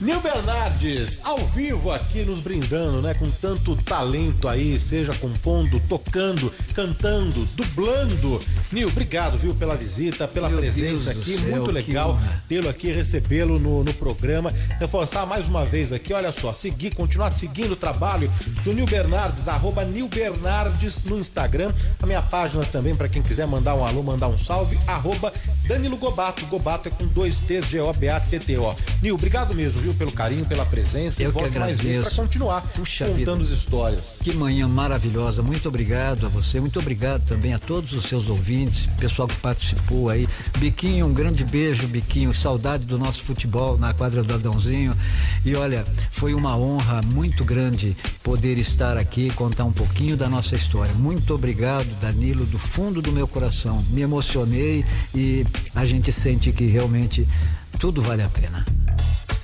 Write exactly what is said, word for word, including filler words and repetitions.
Nil Bernardes, ao vivo aqui nos brindando, né? Com tanto talento aí, seja compondo, tocando, cantando, dublando. Nil, obrigado, viu, pela visita, pela Meu presença Deus aqui. Céu, muito legal tê-lo aqui, recebê-lo no, no programa. Reforçar mais uma vez aqui, olha só, seguir, continuar seguindo o trabalho do Nil Bernardes, arroba Nil Bernardes no Instagram. A minha página também, para quem quiser mandar um alô, mandar um salve, arroba Danilo Gobato. Gobato é com dois T's, G O B A T T O. Nil, obrigado mesmo, viu, pelo carinho, pela presença. Eu e que mais vezes para continuar Puxa contando vida. as histórias. Que manhã maravilhosa, muito obrigado a você, muito obrigado também a todos os seus ouvintes, pessoal que participou aí. Biquinho, um grande beijo, Biquinho, saudade do nosso futebol na quadra do Adãozinho. E olha, foi uma honra muito grande poder estar aqui e contar um pouquinho da nossa história. Muito obrigado, Danilo, do fundo do meu coração. Me emocionei e a gente sente que realmente tudo vale a pena.